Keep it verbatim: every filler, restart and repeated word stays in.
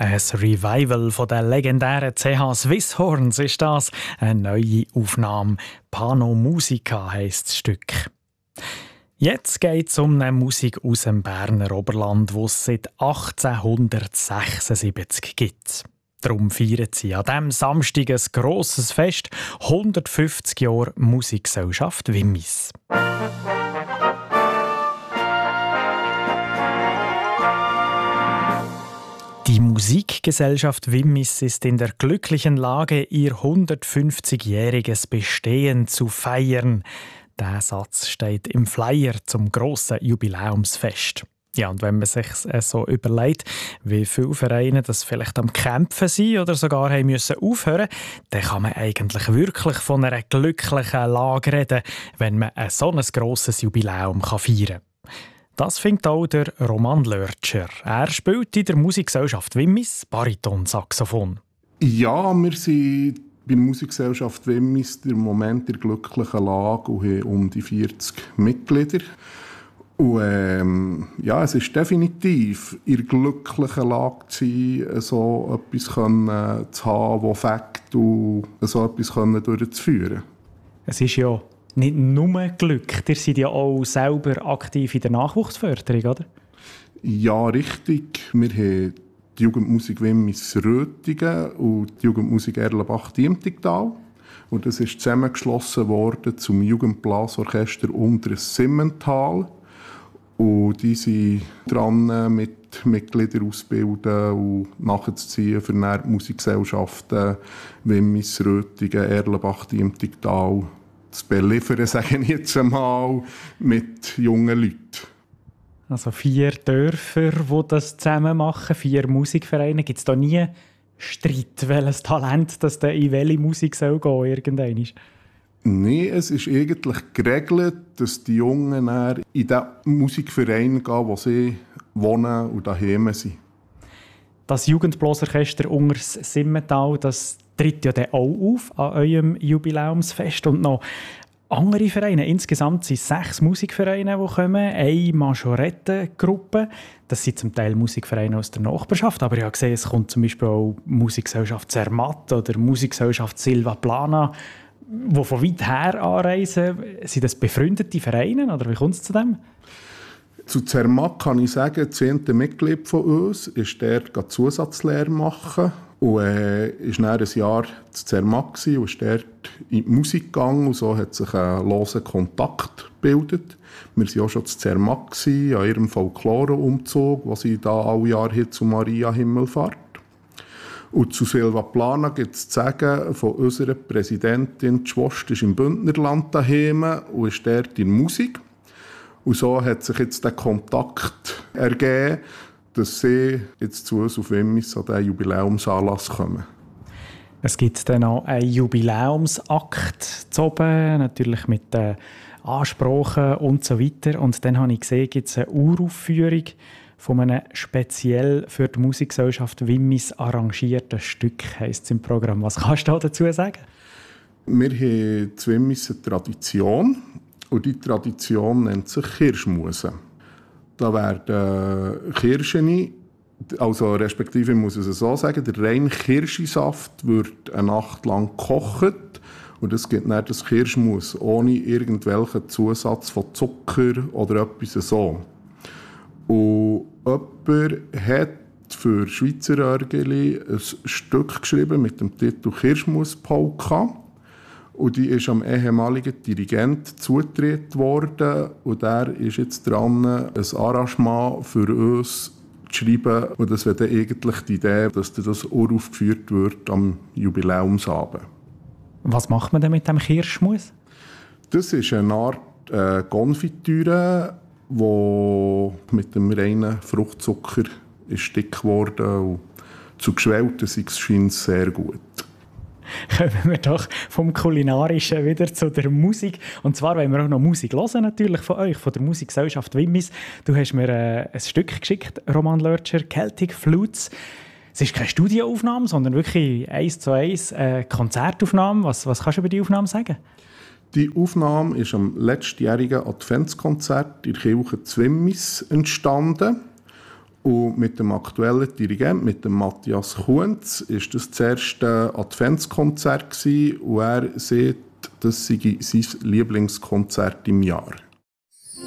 Ein Revival von den legendären C H Swisshorns ist das. Eine neue Aufnahme. Pano Musica heisst das Stück. Jetzt geht es um eine Musik aus dem Berner Oberland, die es seit achtzehnhundertsechsundsiebzig gibt. Darum feiern sie an diesem Samstag ein grosses Fest, hundertfünfzig Jahre Musikgesellschaft Wimmis. Die Musikgesellschaft Wimmis ist in der glücklichen Lage, ihr hundertfünfzigjähriges Bestehen zu feiern. Der Satz steht im Flyer zum grossen Jubiläumsfest. Ja, und wenn man sich so überlegt, wie viele Vereine das vielleicht am Kämpfen sind oder sogar haben müssen aufhören, dann kann man eigentlich wirklich von einer glücklichen Lage reden, wenn man ein so ein grosses Jubiläum feiern kann. Das findet auch der Roman Lörtscher. Er spielt in der Musikgesellschaft Wimmis Bariton-Saxophon. Ja, wir sind bei der Musikgesellschaft Wimmis im Moment in der glücklichen Lage und haben um die vierzig Mitglieder. Und ähm, ja, es ist definitiv in der glücklichen Lage zu sein, so etwas können, zu haben, das fängt und so etwas können durchzuführen. Es ist ja nicht nur Glück, ihr seid ja auch selber aktiv in der Nachwuchsförderung, oder? Ja, richtig. Wir haben die Jugendmusik Wimmis Rötingen und die Jugendmusik Erlenbach-Diemtigtal. Und das ist zusammengeschlossen worden zum Jugendblasorchester Unteres Simmental. Und die sind dran, mit Mitgliedern auszubilden und nachzuziehen für die Musikgesellschaften Wimmis, Rötingen, Erlenbach-Diemtigtal zu beliefern, sage ich jetzt einmal, mit jungen Leuten. Also vier Dörfer, die das zusammen machen, vier Musikvereine. Gibt es da nie Streit, welches Talent das in welche Musik soll gehen, irgendwann? Nein, es ist eigentlich geregelt, dass die Jungen in den Musikverein gehen, wo sie wohnen und daheim sind. Das Jugendblasorchester Unteres Simmental, das tritt ja dann auch auf an eurem Jubiläumsfest und noch andere Vereine. Insgesamt sind sechs Musikvereine, die kommen, eine Majorettengruppe. Das sind zum Teil Musikvereine aus der Nachbarschaft, aber ich habe gesehen, es kommt zum Beispiel auch Musikgesellschaft Zermatt oder Musikgesellschaft Silva Plana, die von weit her anreisen. Sind das befreundete Vereine oder wie kommt es zu dem? Zu Zermatt kann ich sagen, das zehnte Mitglied von uns ist dort Zusatzlehre machen und äh, ist dann ein Jahr zu Zermatt gewesen und ist dort in die Musik gegangen und so hat sich ein loser Kontakt gebildet. Wir waren auch schon zu Zermatt gewesen, an ihrem Folklore-Umzug, den sie da alle Jahre zu Maria Himmelfahrt. Und zu Silva Plana gibt es zu sagen, von unserer Präsidentin, die Schwester ist im Bündnerland daheim und ist dort in Musik. Und so hat sich jetzt der Kontakt ergeben, dass sie jetzt zu uns auf Wimmis an diesen Jubiläumsanlass kommen. Es gibt dann noch einen Jubiläumsakt zu oben, natürlich mit den Ansprachen und so weiter. Und dann habe ich gesehen, gibt es eine Uraufführung von einem speziell für die Musikgesellschaft Wimmis arrangierten Stück, heisst es im Programm. Was kannst du dazu sagen? Wir haben in Wimmis eine Tradition. Und die Tradition nennt sich Kirschmuse. Da werden Kirschen, also respektive, ich muss es so sagen, der reine Kirschensaft wird eine Nacht lang gekocht. Und es gibt dann das Kirschmus ohne irgendwelchen Zusatz von Zucker oder etwas so. Und jemand hat für Schweizer Örgeli ein Stück geschrieben mit dem Titel Kirschmus-Polka. Und die ist am ehemaligen Dirigent zugetreten worden. Und der ist jetzt dran, ein Arrangement für uns zu schreiben. Und das wäre dann eigentlich die Idee, dass das uraufgeführt wird am Jubiläumsabend. Was macht man denn mit dem Kirschmus? Das ist eine Art äh, Konfitüre, die mit dem reinen Fruchtzucker ist dick geworden. Und zu geschwellten scheint es sehr gut. Kommen wir doch vom Kulinarischen wieder zu der Musik. Und zwar wollen wir auch noch Musik hören, natürlich von euch, von der Musikgesellschaft Wimmis. Du hast mir äh, ein Stück geschickt, Roman Lörtscher, Celtic Flutes. Es ist keine Studioaufnahme, sondern wirklich eins zu eins äh, Konzertaufnahme. Was, was kannst du über die Aufnahme sagen? Die Aufnahme ist am letztjährigen Adventskonzert in der Kirche zu Wimmis entstanden. Und mit dem aktuellen Dirigent, mit dem Matthias Kuntz, war das das erste Adventskonzert gewesen, und er sagt, das sei sein Lieblingskonzert im Jahr.